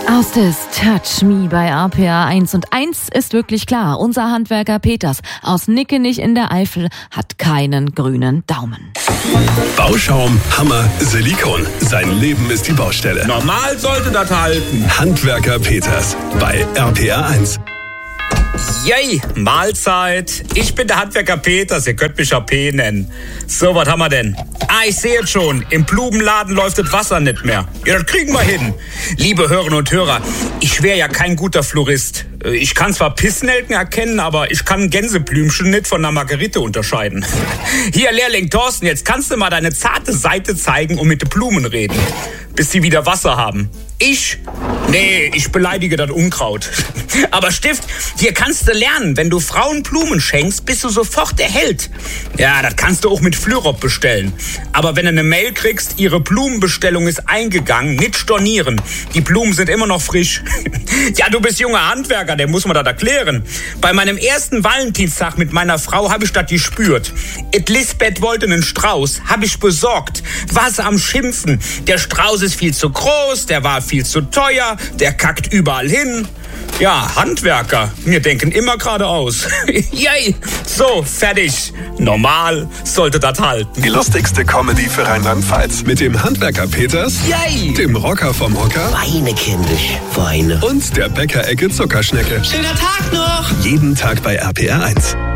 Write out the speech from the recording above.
Austis Touch Me bei RPA 1. Und eins ist wirklich klar, unser Handwerker Peters aus Nickenich in der Eifel hat keinen grünen Daumen. Bauschaum, Hammer, Silikon. Sein Leben ist die Baustelle. Normal sollte das halten. Handwerker Peters bei RPA 1. Yay, Mahlzeit. Ich bin der Handwerker Peters, ihr könnt mich AP nennen. So, was haben wir denn? Ich sehe jetzt schon, im Blumenladen läuft das Wasser nicht mehr. Ja, das kriegen wir hin. Liebe Hörerinnen und Hörer, ich wäre ja kein guter Florist. Ich kann zwar Pissnelken erkennen, aber ich kann Gänseblümchen nicht von einer Margerite unterscheiden. Hier, Lehrling Thorsten, jetzt kannst du mal deine zarte Seite zeigen und mit den Blumen reden, bis sie wieder Wasser haben. Nee, ich beleidige das Unkraut. Aber Stift, hier kannst du lernen, wenn du Frauen Blumen schenkst, bist du sofort der Held. Ja, das kannst du auch mit Flyrop bestellen. Aber wenn du eine Mail kriegst, ihre Blumenbestellung ist eingegangen, nicht stornieren. Die Blumen sind immer noch frisch. Ja, du bist junger Handwerker, der muss man das erklären. Bei meinem ersten Valentinstag mit meiner Frau habe ich das gespürt. Lisbeth wollte einen Strauß, habe ich besorgt. War sie am Schimpfen. Der Strauß ist viel zu groß, der war viel zu teuer, der kackt überall hin. Ja, Handwerker, wir denken immer geradeaus. Yay, so, fertig. Normal sollte das halten. Die lustigste Comedy für Rheinland-Pfalz. Mit dem Handwerker Peters, Yay, dem Rocker vom Hocker Weine, kindisch, Weine. und der Bäckerecke Zuckerschnecke. Schöner Tag noch! Jeden Tag bei RPA 1.